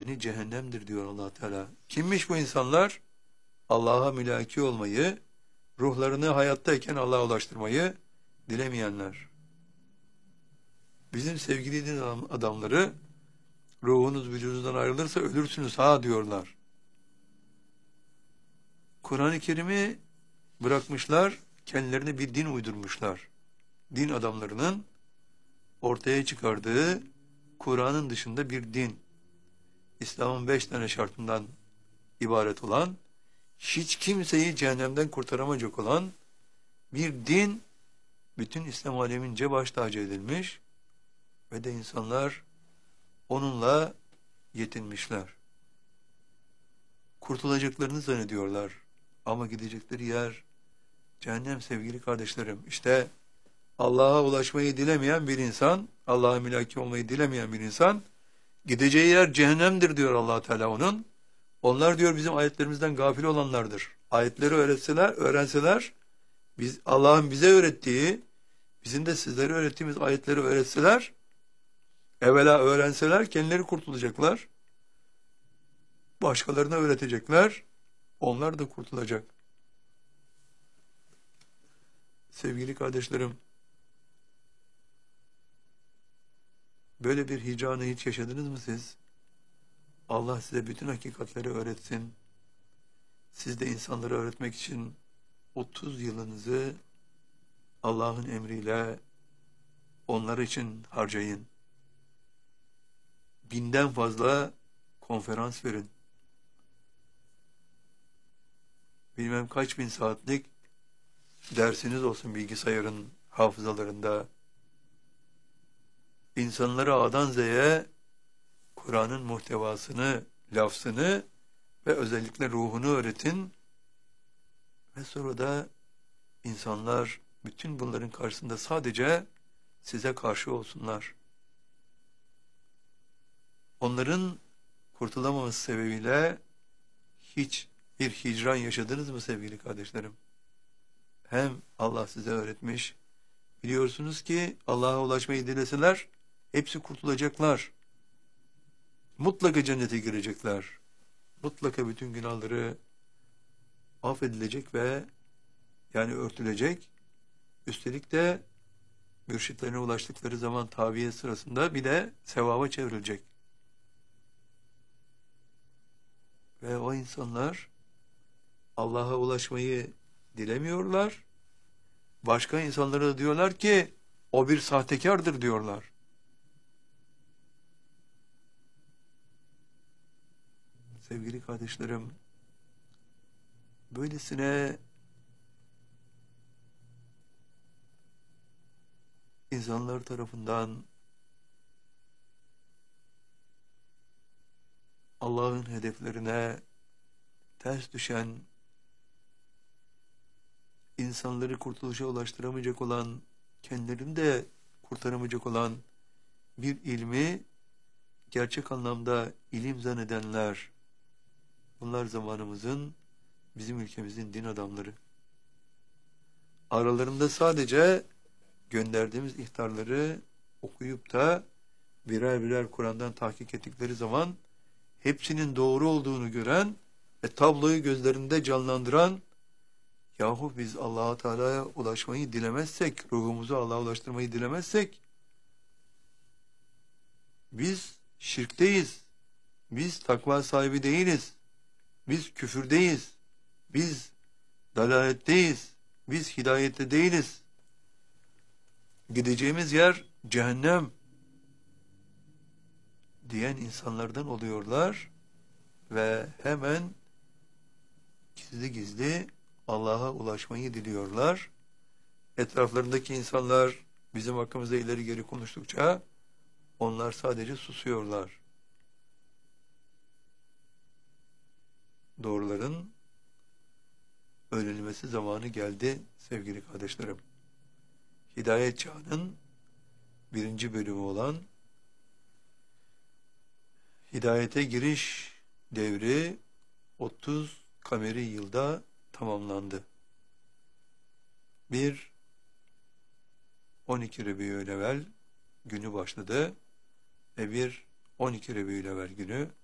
mekani cehennemdir diyor Allah Teala. Kimmiş bu insanlar? Allah'a mülaki olmayı, ruhlarını hayattayken Allah'a ulaştırmayı dilemeyenler. Bizim sevgili din adamları, ruhunuz vücudunuzdan ayrılırsa ölürsünüz ha diyorlar. Kur'an-ı Kerim'i bırakmışlar, kendilerine bir din uydurmuşlar. Din adamlarının ortaya çıkardığı Kur'an'ın dışında bir din, İslam'ın 5 tane şartından ibaret olan, hiç kimseyi cehennemden kurtaramayacak olan bir din, bütün İslam alemince baş tacı edilmiş ve de insanlar onunla yetinmişler. Kurtulacaklarını zannediyorlar ama gidecekleri yer cehennem sevgili kardeşlerim. İşte Allah'a ulaşmayı dilemeyen bir insan, Allah'a mülaki olmayı dilemeyen bir insan, gideceği yer cehennemdir diyor Allah Teala onun. Onlar diyor bizim ayetlerimizden gafil olanlardır. Ayetleri öğrenseler, biz Allah'ın bize öğrettiği, bizim de sizlere öğrettiğimiz ayetleri öğretseler, evvela öğrenseler kendileri kurtulacaklar. Başkalarına öğretecekler, onlar da kurtulacak. Sevgili kardeşlerim, böyle bir hicranı hiç yaşadınız mı siz? Allah size bütün hakikatleri öğretsin. Siz de insanlara öğretmek için 30 yılınızı Allah'ın emriyle onlar için harcayın. 1000'den fazla konferans verin. Bilmem kaç bin saatlik dersiniz olsun bilgisayarın hafızalarında. İnsanlara A'dan Z'ye Kur'an'ın muhtevasını, lafzını ve özellikle ruhunu öğretin. Ve sonra da insanlar bütün bunların karşısında sadece size karşı olsunlar. Onların kurtulamaması sebebiyle hiç bir hicran yaşadınız mı sevgili kardeşlerim? Hem Allah size öğretmiş, biliyorsunuz ki Allah'a ulaşmayı dileseler hepsi kurtulacaklar. Mutlaka cennete girecekler. Mutlaka bütün günahları affedilecek ve yani örtülecek. Üstelik de mürşitlerine ulaştıkları zaman tabiye sırasında bir de sevaba çevrilecek. Ve o insanlar Allah'a ulaşmayı dilemiyorlar. Başka insanlara da diyorlar ki o bir sahtekardır diyorlar. Sevgili kardeşlerim, böylesine insanlar tarafından Allah'ın hedeflerine ters düşen, insanları kurtuluşa ulaştıramayacak olan, kendilerini de kurtaramayacak olan bir ilmi gerçek anlamda ilim zannedenler, bunlar zamanımızın, bizim ülkemizin din adamları. Aralarında sadece gönderdiğimiz ihtarları okuyup da birer birer Kur'an'dan tahkik ettikleri zaman hepsinin doğru olduğunu gören ve tabloyu gözlerinde canlandıran, yahu biz Allah-u Teala'ya ulaşmayı dilemezsek, ruhumuzu Allah'a ulaştırmayı dilemezsek, biz şirkteyiz, biz takva sahibi değiliz, biz küfürdeyiz, biz dalaletteyiz, biz hidayette değiliz. Gideceğimiz yer cehennem diyen insanlardan oluyorlar ve hemen gizli gizli Allah'a ulaşmayı diliyorlar. Etraflarındaki insanlar bizim hakkımızda ileri geri konuştukça onlar sadece susuyorlar. Doğruların öğrenilmesi zamanı geldi sevgili kardeşlerim. Hidayet Çağı'nın 1. bölümü olan Hidayete giriş devri 30 kameri yılda tamamlandı. 12 Rebiülevvel günü başladı ve 12 Rebiülevvel günü